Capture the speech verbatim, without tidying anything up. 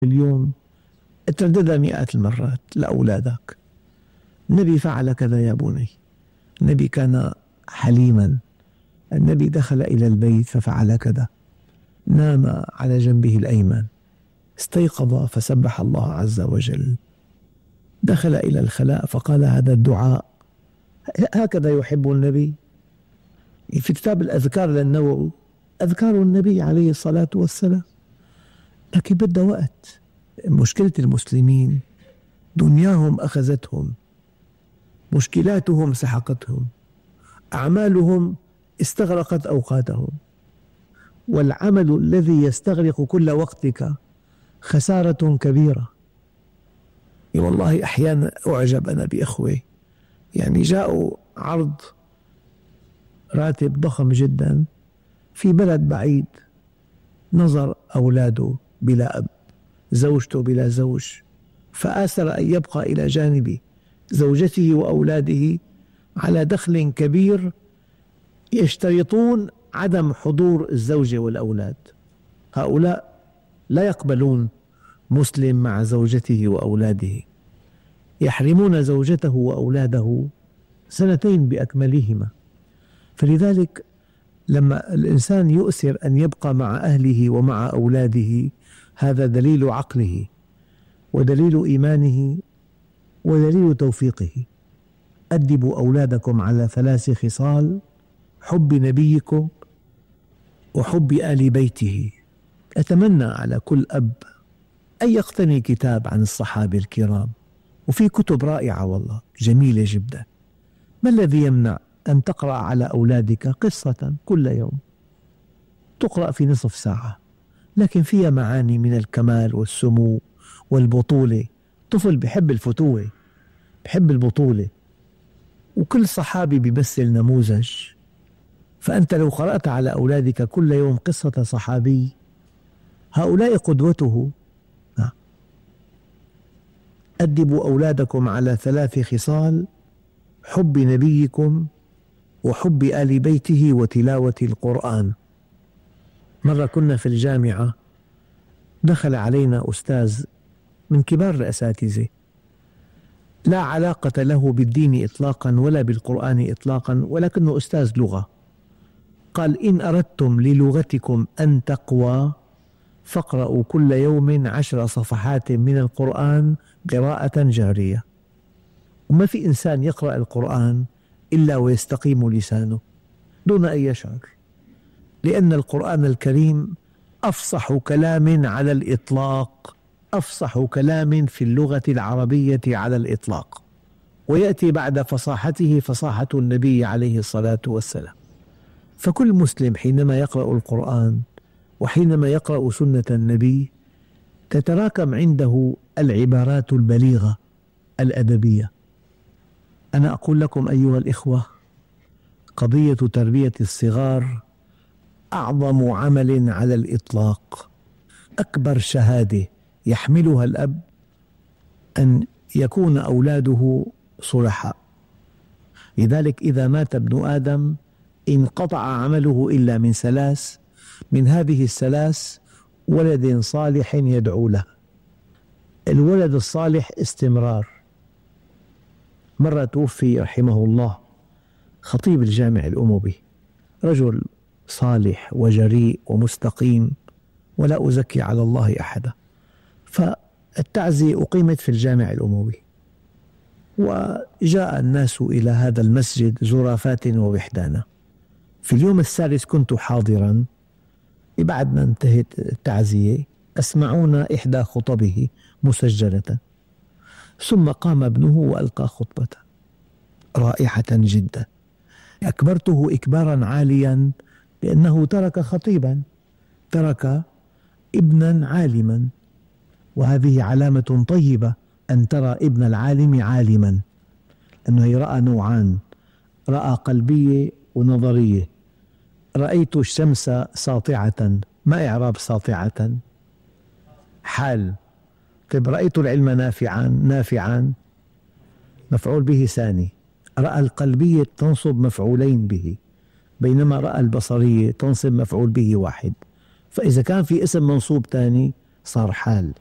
اليوم ترددها مئات المرات لأولادك. النبي فعل كذا يا بني، النبي كان حليما، النبي دخل إلى البيت ففعل كذا، نام على جنبه الأيمن، استيقظ فسبح الله عز وجل، دخل إلى الخلاء فقال هذا الدعاء. هكذا يحب النبي. في كتاب الأذكار للنووي أذكار النبي عليه الصلاة والسلام، لكن بدها وقت. مشكلة المسلمين دنياهم أخذتهم، مشكلاتهم سحقتهم، أعمالهم استغرقت أوقاتهم، والعمل الذي يستغرق كل وقتك خسارة كبيرة. والله أحيانا أعجب أنا بإخوة، يعني جاءوا عرض راتب ضخم جدا في بلد بعيد، نظر أولاده بلا أب، زوجته بلا زوج، فآثر أن يبقى إلى جانب زوجته وأولاده على دخل كبير يشترطون عدم حضور الزوجة والأولاد. هؤلاء لا يقبلون مسلم مع زوجته وأولاده، يحرمون زوجته وأولاده سنتين بأكملهما. فلذلك لما الإنسان يؤثر أن يبقى مع أهله ومع أولاده، هذا دليل عقله ودليل إيمانه ودليل توفيقه. أدبوا أولادكم على ثلاث خصال: حب نبيكم وحب آل بيته. أتمنى على كل أب أن يقتني كتاب عن الصحابة الكرام، وفي كتب رائعة والله جميلة جدا. ما الذي يمنع أن تقرأ على أولادك قصة كل يوم، تقرأ في نصف ساعة، لكن فيها معاني من الكمال والسمو والبطولة. طفل بحب الفتوة، بحب البطولة، وكل صحابي بيمثل نموذج. فأنت لو قرأت على أولادك كل يوم قصة صحابي، هؤلاء قدوته. أدبوا أولادكم على ثلاث خصال: حب نبيكم وحب آل بيته وتلاوة القرآن. مرة كنا في الجامعة، دخل علينا أستاذ من كبار الأساتذة، لا علاقة له بالدين إطلاقا ولا بالقرآن إطلاقا، ولكنه أستاذ لغة. قال: إن أردتم للغتكم أن تقوى فاقرأوا كل يوم عشر صفحات من القرآن قراءة جارية. وما في إنسان يقرأ القرآن إلا ويستقيم لسانه دون أن يشعر، لأن القرآن الكريم أفصح كلام على الإطلاق، أفصح كلام في اللغة العربية على الإطلاق، ويأتي بعد فصاحته فصاحة النبي عليه الصلاة والسلام. فكل مسلم حينما يقرأ القرآن وحينما يقرأ سنة النبي تتراكم عنده العبارات البليغة الأدبية. أنا أقول لكم أيها الإخوة، قضية تربية الصغار أعظم عمل على الإطلاق، أكبر شهادة يحملها الأب أن يكون أولاده صلحاء. لذلك إذا مات ابن آدم انقطع عمله إلا من ثلاث، من هذه الثلاث: ولد صالح يدعو له. الولد الصالح استمرار. مرة توفي رحمه الله خطيب الجامع الأموي، رجل صالح وجريء ومستقيم، ولا أزكي على الله أحدا. فالتعزية أقيمت في الجامع الأموي، وجاء الناس إلى هذا المسجد زرافات ووحدانا. في اليوم الثالث كنت حاضرا، بعد ما انتهت التعزية أسمعونا إحدى خطبه مسجلة، ثم قام ابنه وألقى خطبة رائحة جدا. أكبرته إكبارا عاليا لأنه ترك خطيبا، ترك ابنا عالما، وهذه علامة طيبة أن ترى ابن العالم عالما، أنه رأى نوعان: رأى قلبية ونظرية. رأيت الشمس ساطعة، ما إعراب ساطعة؟ حال. طيب رأيت العلم نافعا، نافعا مفعول به ثاني. رأى القلبية تنصب مفعولين به، بينما رأى البصرية تنصب مفعول به واحد. فإذا كان في اسم منصوب ثاني صار حال.